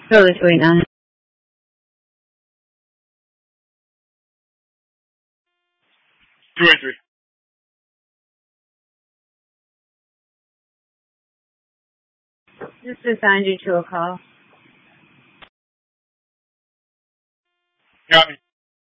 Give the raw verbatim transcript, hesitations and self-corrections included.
Really sweet, nine. Two and three. Just assigned you to a call. Got me.